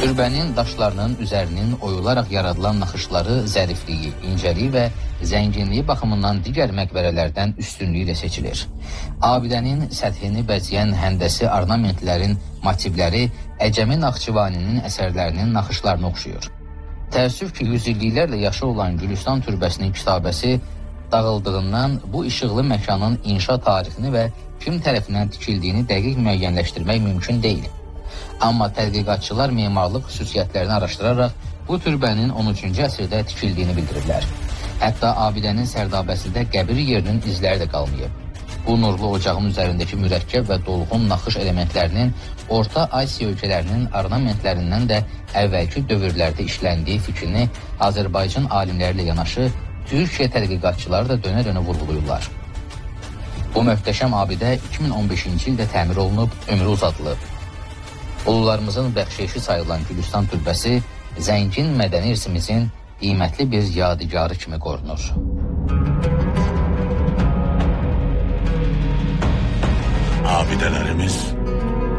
Türbənin daşlarının üzərinin oyularaq yaradılan naxışları zərifliyi, incəliyi və zənginliyi baxımından digər məqbərələrdən üstünlüklə seçilir. Abidənin səthini bəzəyən həndəsi ornamentlərin motivləri Əcəmi Naxçıvaninin əsərlərinin naxışlarına oxşuyur. Təəssüf ki, yüzilliklərlə yaşlı olan Gülüstan türbəsinin kitabəsi dağıldığından bu işıqlı məkanın inşa tarixini və kim tərəfindən tikildiyini dəqiq müəyyənləşdirmək mümkün deyil. Amma tədqiqatçılar memarlıq xüsusiyyətlərini araşdıraraq bu türbənin 13-cü əsrdə tikildiyini bildiriblər. Hətta abidənin sərdabəsində qəbir yerinin izləri də qalmayıb. Bu nurlu ocağın üzərindəki mürəkkəb və dolğun naxış elementlərinin Orta Asiya ölkələrinin ornamentlərindən də əvvəlki dövrlərdə işləndiyi fikrini Azərbaycan alimləri ilə yanaşı Türkiyə tədqiqatçıları da dönə-dönə vurğulayırlar. Bu möhtəşəm abidə 2015-ci ildə təmir olunub, ömrü uzadılıb. Ulularımızın bəxşeyişi sayılan Gülüstan türbəsi zəngin mədəni irsimizin qiymətli bir yadigarı kimi qorunur. Abidelerimiz